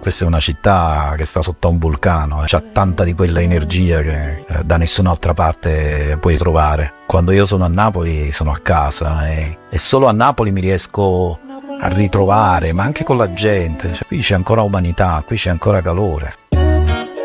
Questa è una città che sta sotto a un vulcano, c'ha tanta di quella energia che da nessun'altra parte puoi trovare. Quando io sono a Napoli sono a casa e solo a Napoli mi riesco a ritrovare, ma anche con la gente. Cioè, qui c'è ancora umanità, qui c'è ancora calore.